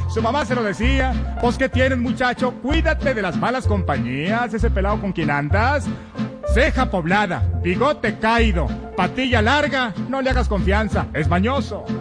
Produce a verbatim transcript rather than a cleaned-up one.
Su mamá se lo decía. Pues, ¿qué tienes, muchacho? Cuídate de las malas compañías. Ese pelado con quien andas. Ceja poblada, bigote caído, patilla larga, no le hagas confianza, es mañoso.